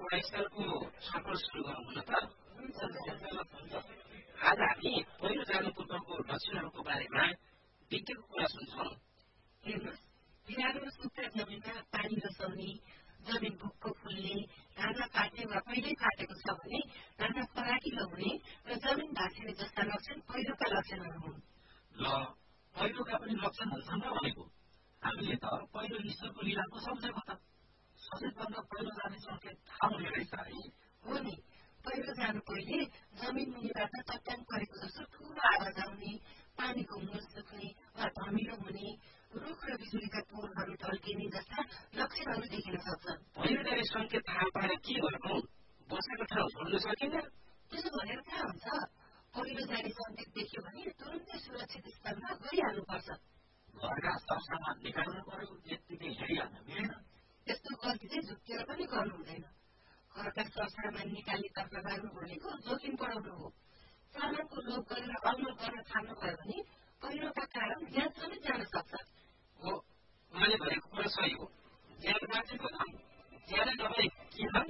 स्थलको छलफल सुरु गरौँ न त। आज हामी पहिरो जानु पूर्वको लक्षणहरूको बारेमा विज्ञको कुरा सुन्छौँ। हेर्नुहोस्, बिरालो सुक्खा जमिनमा पानी रसाउने, जमिन भुक्को फुल्ने, ढाँडा फाट्ने वा पहिल्यै फाटेको छ भने ढाँडा फराकिलो हुने र जमिन भाँचिने जस्ता लक्षण पहिरोका लक्षणहरू हुन्। ल, पहिरोका पनि लक्षण हुन्छन् र भनेको। हामीले त पहिलो ईश्वरको लीला पो सम्झेको त। सचेतभन्दा पहिरो जाने सङ्केत थाहा हुने रहेछ है। हो नि, पहिरो जानु पहिले जमिन मुनिबाट चट्टान परेको जस्तो ठुलो आवाज आउने, पानीको मुल सुक्ने वा धमिलो हुने, रुख र बिजुलीका पोलहरू ढल्किने जस्ता लक्षणहरू देखिन सक्छन्। पहिरो जाने सङ्केत थाहा पाएर के गर्नु? बसेको ठाउँ छोड्न सकिन्न? त्यसो भनेर थाहा हुन्छ। पहिरो जाने सङ्केत देख्यो भने तुरुन्तै सुरक्षित स्थानमा गइहाल्नुपर्छ। घरका सरसामान निकाल्नु पर्यो, यत्तिकै हेरिहाल्न मिलेन। यस्तो गल्ती चाहिँ झुक्केर पनि गर्नु हुँदैन। घरका सरसामान निकाल्नेतर्फ लाग्नु भनेको जोखिम बढाउनु हो। सामानको लोभ गरेर अलमल गर्न थाल्नुभयो भने पहिरोका कारण ज्यान समेत जान सक्छ। हो, उहाँले भनेको कुरा सही हो। ज्यान बाँचेको धन, ज्यानै नभए के धन?